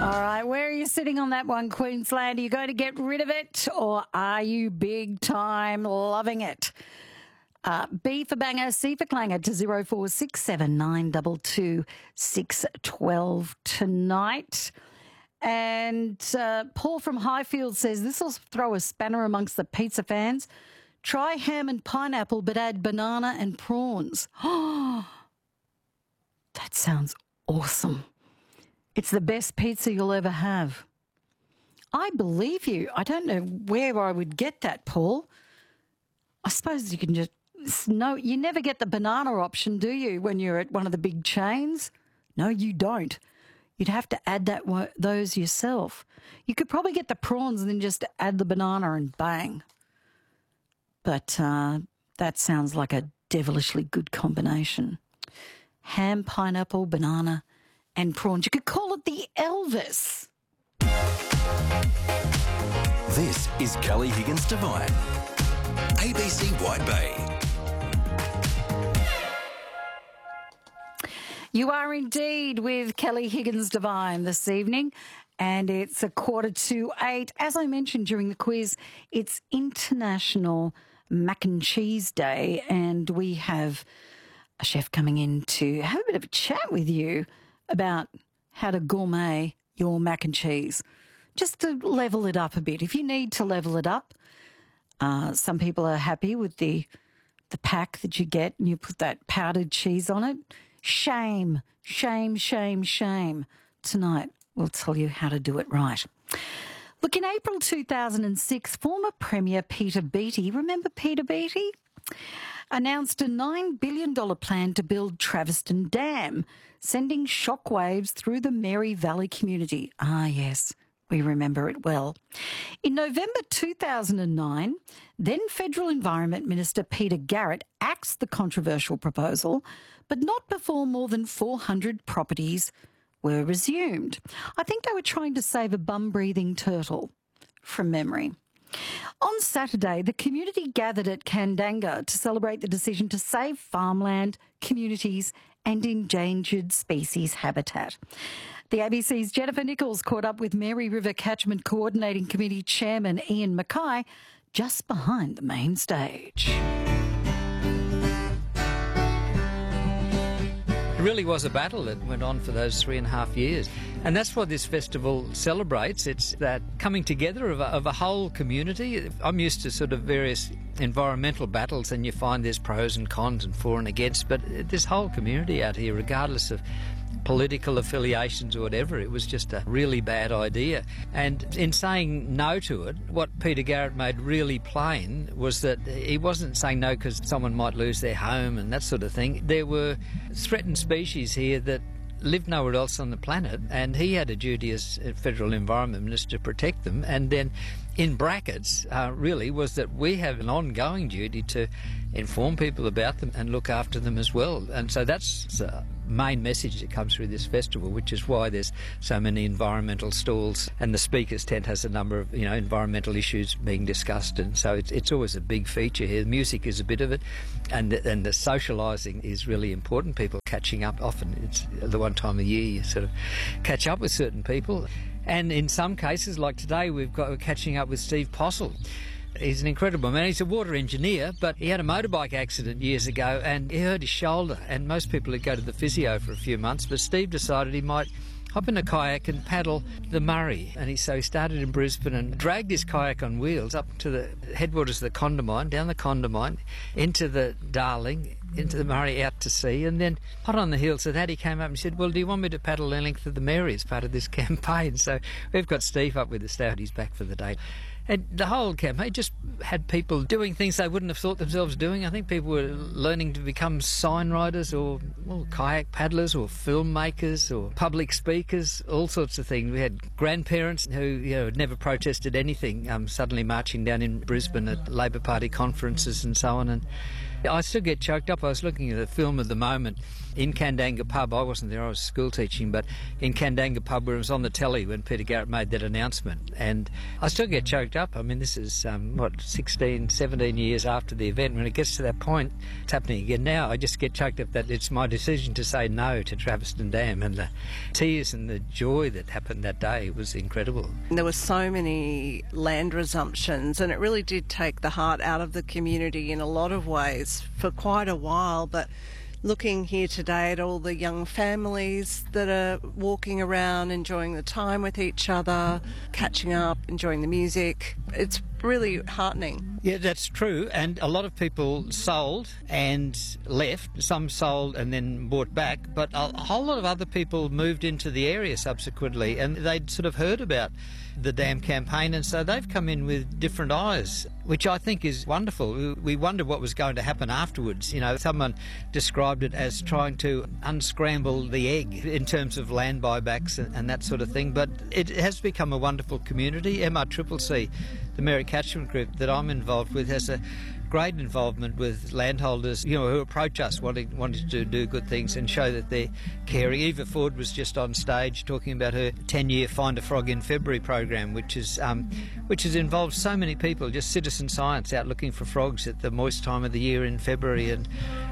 All right, where are you sitting on that one, Queensland? Are you going to get rid of it, or are you big time loving it? B for banger, C for clanger to 0467 922 612 tonight. And Paul from Highfield says, this will throw a spanner amongst the pizza fans. Try ham and pineapple, but add banana and prawns. Oh, that sounds awesome. It's the best pizza you'll ever have. I believe you. I don't know where I would get that, Paul. I suppose you can just... No, you never get the banana option, do you, when you're at one of the big chains? No, you don't. You'd have to add those yourself. You could probably get the prawns and then just add the banana and bang. But that sounds like a devilishly good combination. Ham, pineapple, banana and prawns. You could call it the Elvis. This is Kelly Higgins Divine, ABC Wide Bay. You are indeed with Kelly Higgins Divine this evening, and it's 7:45. As I mentioned during the quiz, it's International Mac and Cheese Day, and we have a chef coming in to have a bit of a chat with you about how to gourmet your mac and cheese, just to level it up a bit. If you need to level it up, some people are happy with the pack that you get and you put that powdered cheese on it. Shame, shame, shame, shame. Tonight, we'll tell you how to do it right. Look, in April 2006, former Premier Peter Beattie, remember Peter Beattie? Announced a $9 billion plan to build Traveston Dam, sending shockwaves through the Mary Valley community. Ah, yes, we remember it well. In November 2009, then Federal Environment Minister Peter Garrett axed the controversial proposal, but not before more than 400 properties were resumed. I think they were trying to save a bum-breathing turtle, from memory. On Saturday, the community gathered at Kandanga to celebrate the decision to save farmland, communities and endangered species habitat. The ABC's Jennifer Nichols caught up with Mary River Catchment Coordinating Committee Chairman Ian Mackay just behind the main stage. It really was a battle that went on for those 3.5 years. And that's what this festival celebrates. It's that coming together of a whole community. I'm used to sort of various environmental battles, and you find there's pros and cons and for and against, but this whole community out here, regardless of political affiliations or whatever, it was just a really bad idea. And in saying no to it, what Peter Garrett made really plain was that he wasn't saying no because someone might lose their home and that sort of thing. There were threatened species here that lived nowhere else on the planet, and he had a duty as Federal Environment Minister to protect them. And then in brackets really was that we have an ongoing duty to inform people about them and look after them as well. And so that's the main message that comes through this festival, which is why there's so many environmental stalls, and the speakers tent has a number of environmental issues being discussed, and so it's always a big feature here. Music is a bit of it, and the socialising is really important. People catching up, often it's the one time a year you sort of catch up with certain people. And in some cases, like today, we're catching up with Steve Postle. He's an incredible man. He's a water engineer, but he had a motorbike accident years ago and he hurt his shoulder. And most people would go to the physio for a few months, but Steve decided he might hop in a kayak and paddle the Murray. And so he started in Brisbane and dragged his kayak on wheels up to the headwaters of the Condamine, down the Condamine, into the Darling, into the Murray, out to sea, and then hot on the heels of that he came up and said, well, do you want me to paddle the length of the Mary as part of this campaign? So we've got Steve up with the stout. He's back for the day. And the whole campaign just had people doing things they wouldn't have thought themselves doing. I think people were learning to become sign writers or kayak paddlers or filmmakers or public speakers, all sorts of things. We had grandparents who had never protested anything, suddenly marching down in Brisbane at Labor Party conferences and so on. And I still get choked up. I was looking at a film at the moment in Kandanga Pub. I wasn't there, I was school teaching, but in Kandanga Pub where it was on the telly when Peter Garrett made that announcement. And I still get choked up. I mean, this is, 16, 17 years after the event. When it gets to that point, it's happening again now. I just get choked up that it's my decision to say no to Traveston Dam, and the tears and the joy that happened that day was incredible. There were so many land resumptions, and it really did take the heart out of the community in a lot of ways for quite a while. But looking here today at all the young families that are walking around, enjoying the time with each other, catching up, enjoying the music, it's really heartening. Yeah, that's true. And a lot of people sold and left. Some sold and then bought back. But a whole lot of other people moved into the area subsequently, and they'd sort of heard about the dam campaign, and so they've come in with different eyes, which I think is wonderful. We wondered what was going to happen afterwards. You know, someone described it as trying to unscramble the egg in terms of land buybacks and that sort of thing. But it has become a wonderful community. MRCCC, the Mary Catchment Group that I'm involved with, has a great involvement with landholders, you know, who approach us wanting to do good things and show that they're caring. Eva Ford was just on stage talking about her 10-year Find a Frog in February program, which has involved so many people, just citizen science out looking for frogs at the moist time of the year in February. And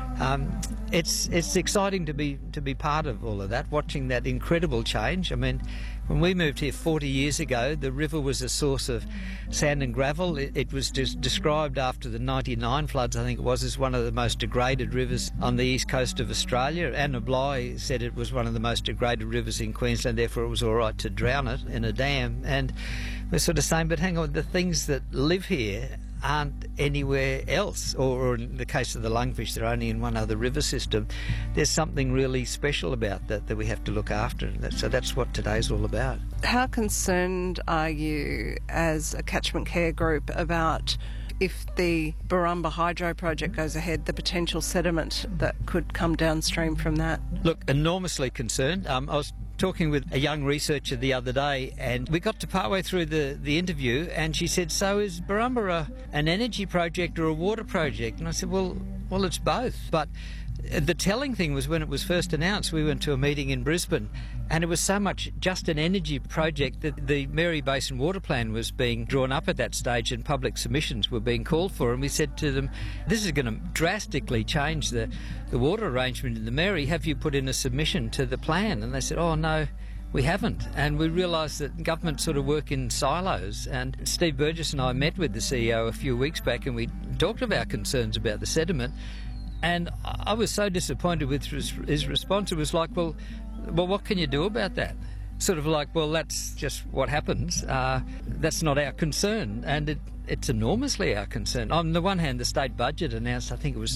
it's exciting to be part of all of that, watching that incredible change. I mean, when we moved here 40 years ago, the river was a source of sand and gravel. It was described after the 99 floods, I think it was, as one of the most degraded rivers on the east coast of Australia. Anna Bligh said it was one of the most degraded rivers in Queensland, therefore it was all right to drown it in a dam. And we're sort of saying, but hang on, the things that live here aren't anywhere else, or in the case of the lungfish, they're only in one other river system. There's something really special about that we have to look after. So that's what today's all about. How concerned are you as a catchment care group about, if the Barumba Hydro project goes ahead, the potential sediment that could come downstream from that? Look, enormously concerned. I was talking with a young researcher the other day, and we got to partway through the interview, and she said, so is Barumba an energy project or a water project? And I said, well, it's both. But the telling thing was, when it was first announced, we went to a meeting in Brisbane, and it was so much just an energy project that the Mary Basin Water Plan was being drawn up at that stage, and public submissions were being called for. And we said to them, this is going to drastically change the water arrangement in the Mary. Have you put in a submission to the plan? And they said, oh, no, we haven't. And we realised that government sort of work in silos. And Steve Burgess and I met with the CEO a few weeks back, and we talked about concerns about the sediment. And I was so disappointed with his response. It was like, well, what can you do about that? Sort of like, well, that's just what happens. That's not our concern. And it's enormously our concern. On the one hand, the state budget announced, I think it was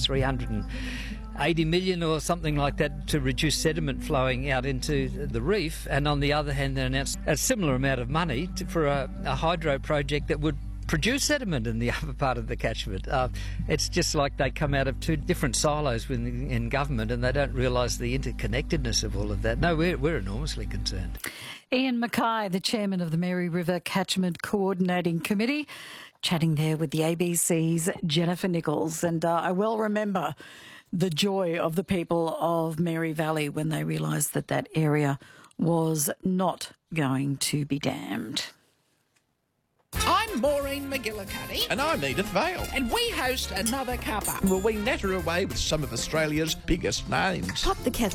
380 million or something like that to reduce sediment flowing out into the reef. And on the other hand, they announced a similar amount of money for a hydro project that would produce sediment in the upper part of the catchment. It's just like they come out of two different silos in government, and they don't realise the interconnectedness of all of that. No, we're enormously concerned. Ian Mackay, the chairman of the Mary River Catchment Coordinating Committee, chatting there with the ABC's Jennifer Nichols. And I well remember the joy of the people of Mary Valley when they realised that area was not going to be dammed. I'm Maureen McGillicuddy. And I'm Edith Vale. And we host Another Cuppa. Well, we natter away with some of Australia's biggest names. Pop the kettle